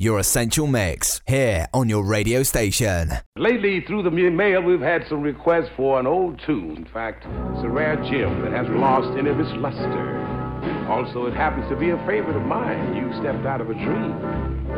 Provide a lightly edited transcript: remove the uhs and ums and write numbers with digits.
your essential mix, here on your radio station. Lately, through the mail, we've had some requests for an old tune. In fact, it's a rare gem that hasn't lost any of its luster. Also, it happens to be a favorite of mine. You stepped out of a dream.